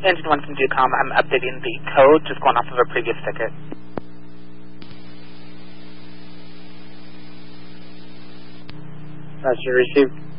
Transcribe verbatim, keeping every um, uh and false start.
Engine one from Ducom, I'm updating the code, just going off of a previous ticket. Roger, received.